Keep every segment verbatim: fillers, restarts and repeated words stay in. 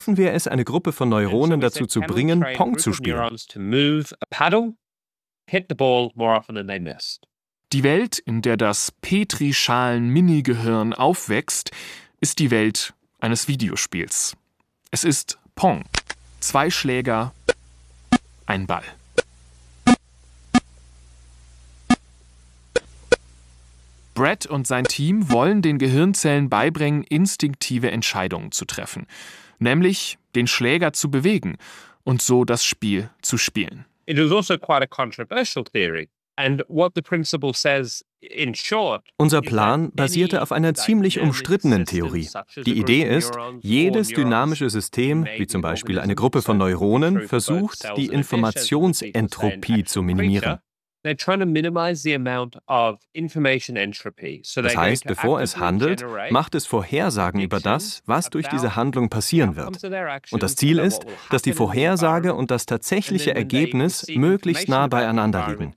wir es, eine Gruppe von Neuronen dazu zu bringen, Pong zu spielen. Die Welt, in der das Petrischalen-Minigehirn aufwächst, ist die Welt eines Videospiels. Es ist Pong. Zwei Schläger, ein Ball. Brett und sein Team wollen den Gehirnzellen beibringen, instinktive Entscheidungen zu treffen, nämlich den Schläger zu bewegen und so das Spiel zu spielen. It is also quite a controversial theory. And what the principle says in short, unser Plan basierte auf einer ziemlich umstrittenen Theorie. Die Idee ist, jedes dynamische System, wie zum Beispiel eine Gruppe von Neuronen, versucht, die Informationsentropie zu minimieren. Das heißt, bevor es handelt, macht es Vorhersagen über das, was durch diese Handlung passieren wird. Und das Ziel ist, dass die Vorhersage und das tatsächliche Ergebnis möglichst nah beieinander liegen.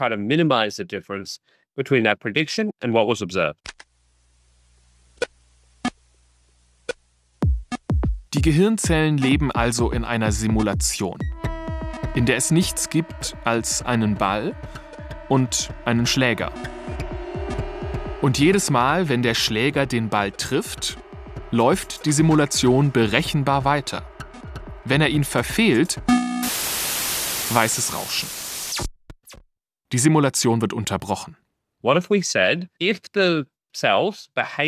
Die Gehirnzellen leben also in einer Simulation, in der es nichts gibt als einen Ball und einen Schläger. Und jedes Mal, wenn der Schläger den Ball trifft, läuft die Simulation berechenbar weiter. Wenn er ihn verfehlt, weißes Rauschen. Die Simulation wird unterbrochen. What if we said, if the Was,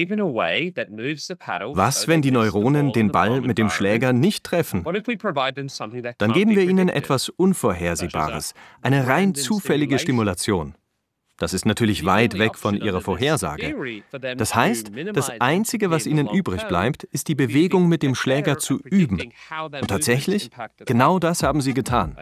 wenn die Neuronen den Ball mit dem Schläger nicht treffen? Dann geben wir ihnen etwas Unvorhersehbares, eine rein zufällige Stimulation. Das ist natürlich weit weg von ihrer Vorhersage. Das heißt, das Einzige, was ihnen übrig bleibt, ist die Bewegung mit dem Schläger zu üben. Und tatsächlich, genau das haben sie getan.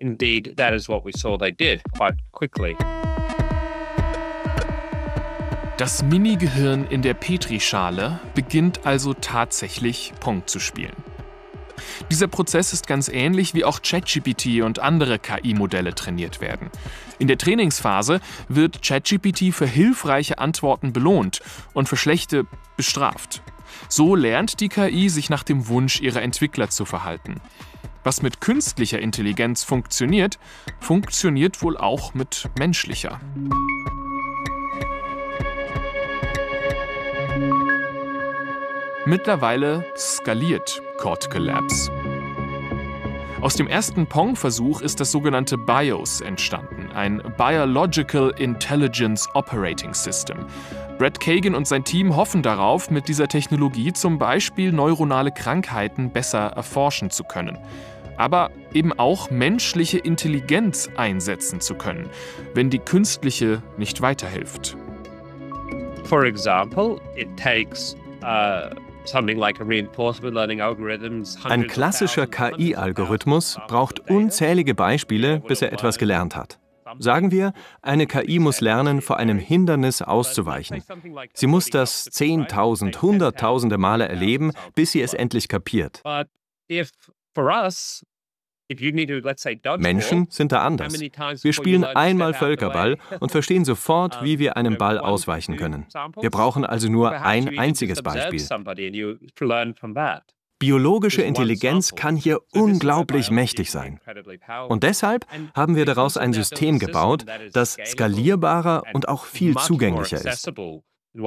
Das Minigehirn in der Petrischale beginnt also tatsächlich Pong zu spielen. Dieser Prozess ist ganz ähnlich, wie auch ChatGPT und andere K I-Modelle trainiert werden. In der Trainingsphase wird ChatGPT für hilfreiche Antworten belohnt und für schlechte bestraft. So lernt die K I, sich nach dem Wunsch ihrer Entwickler zu verhalten. Was mit künstlicher Intelligenz funktioniert, funktioniert wohl auch mit menschlicher. Mittlerweile skaliert Cortical Labs. Aus dem ersten Pong-Versuch ist das sogenannte BIOS entstanden, ein Biological Intelligence Operating System. Brett Kagan und sein Team hoffen darauf, mit dieser Technologie zum Beispiel neuronale Krankheiten besser erforschen zu können. Aber eben auch menschliche Intelligenz einsetzen zu können, wenn die künstliche nicht weiterhilft. For example, it takes uh Ein klassischer K I-Algorithmus braucht unzählige Beispiele, bis er etwas gelernt hat. Sagen wir, eine K I muss lernen, vor einem Hindernis auszuweichen. Sie muss das zehntausend, hunderttausende Male erleben, bis sie es endlich kapiert. Menschen sind da anders. Wir spielen einmal Völkerball und verstehen sofort, wie wir einem Ball ausweichen können. Wir brauchen also nur ein einziges Beispiel. Biologische Intelligenz kann hier unglaublich mächtig sein. Und deshalb haben wir daraus ein System gebaut, das skalierbarer und auch viel zugänglicher ist. Ich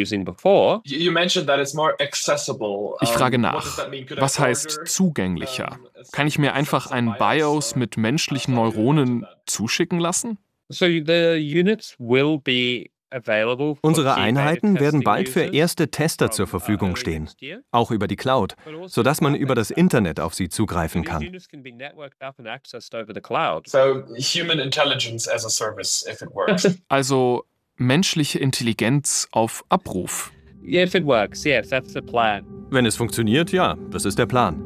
frage nach, was heißt zugänglicher? Kann ich mir einfach ein BIOS mit menschlichen Neuronen zuschicken lassen? Unsere Einheiten werden bald für erste Tester zur Verfügung stehen, auch über die Cloud, sodass man über das Internet auf sie zugreifen kann. Also menschliche Intelligenz auf Abruf. Wenn es funktioniert, ja, das ist der Plan.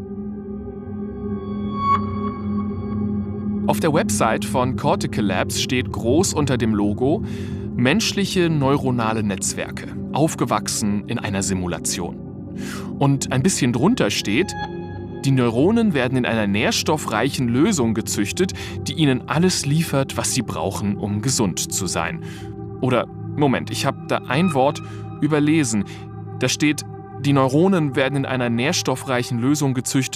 Auf der Website von Cortical Labs steht groß unter dem Logo menschliche neuronale Netzwerke, aufgewachsen in einer Simulation. Und ein bisschen drunter steht, die Neuronen werden in einer nährstoffreichen Lösung gezüchtet, die ihnen alles liefert, was sie brauchen, um gesund zu sein. Oder, Moment, ich habe da ein Wort überlesen. Da steht, die Neuronen werden in einer nährstoffreichen Lösung gezüchtet,